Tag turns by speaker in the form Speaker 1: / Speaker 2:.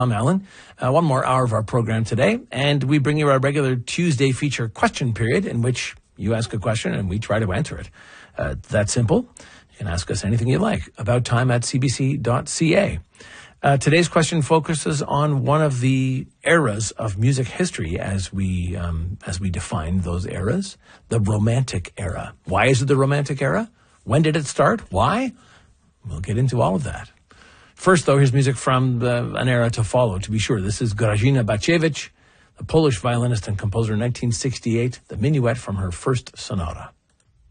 Speaker 1: I'm Alan. One more hour of our program today, and we bring you our regular Tuesday feature question period in which you ask a question and we try to answer it. That simple. You can ask us anything you like. abouttime@cbc.ca. Today's question focuses on one of the eras of music history as we define those eras, the Romantic era. Why is it the Romantic era? When did it start? Why? We'll get into all of that. First, though, here's music from an era to follow, to be sure. This is Grażyna Baciewicz, the Polish violinist and composer in 1968, the Minuet from her first sonata.